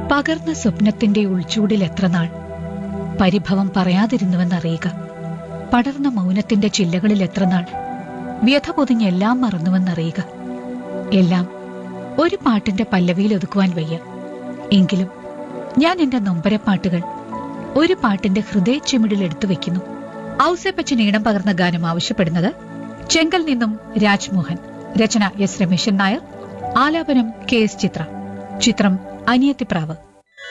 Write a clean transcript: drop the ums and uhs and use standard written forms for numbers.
പകർന്ന സ്വപ്നത്തിന്റെ ഉൾച്ചൂടിൽ എത്ര നാൾ പരിഭവം പറയാതിരുന്നുവെന്നറിയുക. പടർന്ന മൗനത്തിന്റെ ചില്ലകളിൽ എത്ര നാൾ വ്യഥ പൊതിഞ്ഞെല്ലാം മറന്നുവെന്നറിയുക. എല്ലാം ഒരു പാട്ടിന്റെ പല്ലവിയിൽ ഒതുക്കുവാൻ വയ്യ. എങ്കിലും ഞാൻ എന്റെ നൊമ്പരപ്പാട്ടുകൾ ഒരു പാട്ടിന്റെ ഹൃദയച്ചിമിടിൽ എടുത്തു വെക്കുന്നു. ഔസേപ്പച്ചൻ ഈണം പകർന്ന ഗാനം ആവശ്യപ്പെടുന്നത് ചെങ്കൽ നിന്നും രാജ്മോഹൻ. രചന എസ് രമേശൻ നായർ. ആലാപനം കെ എസ് ചിത്ര. ചിത്രം അനിയത്തിപ്രാവ്.